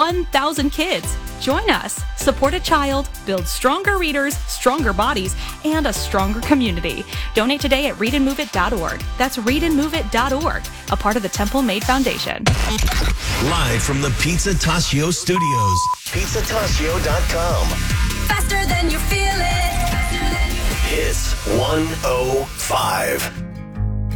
1,000 kids. Join us. Support a child, build stronger readers, stronger bodies, and a stronger community. Donate today at readandmoveit.org. That's readandmoveit.org, a part of the Temple Maid Foundation. Live from the Pizzatascio studios. Pizzatascio.com. Faster than you feel it. Hits 105.